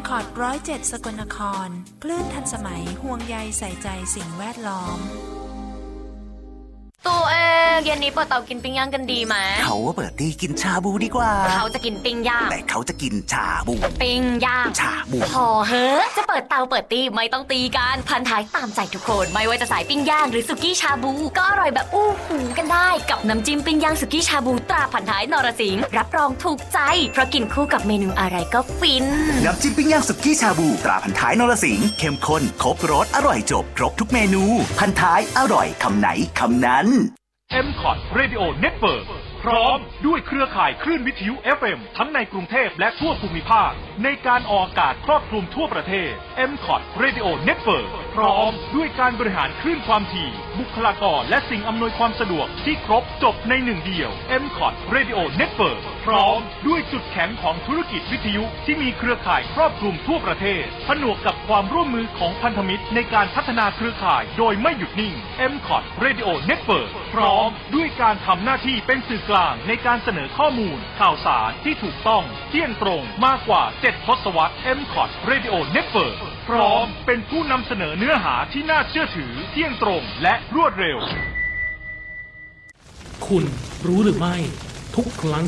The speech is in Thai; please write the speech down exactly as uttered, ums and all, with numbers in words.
คอร์ดร้อยเจ็ดสกลนครคลื่นทันสมัยห่วงใยใส่ใจสิ่งแวดล้อมตัวเองเย็นนี้เปิดเตากินปิ้งย่างกันดีไหมเขาว่าเปิดตีกินชาบูดีกว่าเขาจะกินปิ้งย่างแต่เขาจะกินชาบูปิ้งย่างชาบูพอเฮ้จะเปิดเตาเปิดตีไม่ต้องตีกันพันท้ายตามใจทุกคนไม่ว่าจะสายปิ้งย่างหรือสุกี้ชาบูก็อร่อยแบบอู้หูกันได้กับน้ำจิ้มปิ้งย่างสุกี้ชาบูตราพันท้ายนรสิงห์รับรองถูกใจเพราะกินคู่กับเมนูอะไรก็ฟินน้ำจิ้มปิ้งย่างสุกี้ชาบูตราพันท้ายนรสิงห์เข้มข้นครบรสอร่อยจบครบทุกเมนูพันท้ายอร่อยคำไหนคำนั้นเอ็ม คอท Radio Network พร้อมด้วยเครือข่ายคลื่นวิทยุ เอฟ เอ็ม ทั้งในกรุงเทพและทั่วภูมิภาคในการออกอากาศครอบคลุมทั่วประเทศ เอ็ม คอท Radio Network พร้อมด้วยการบริหารคลื่นความถี่บุคลากรและสิ่งอำนวยความสะดวกที่ครบจบในหนึ่งเดียว เอ็ม คอท Radio Network พร้อมด้วยจุดแข็งของธุรกิจวิทยุที่มีเครือข่ายครอบคลุมทั่วประเทศผนวกกับความร่วมมือของพันธมิตรในการพัฒนาเครือข่ายโดยไม่หยุดนิ่ง เอ็ม คอท Radio Network พร้อมด้วยการทำหน้าที่เป็นสื่อกลางในการเสนอข้อมูลข่าวสารที่ถูกต้องเที่ยงตรงมากกว่าเจ็ดทศวรรษ เอ็ม คอท Radio Network พร้อมเป็นผู้นำเสนอเนื้อหาที่น่าเชื่อถือเที่ยงตรงและรวดเร็วคุณรู้หรือไม่ทุกครั้ง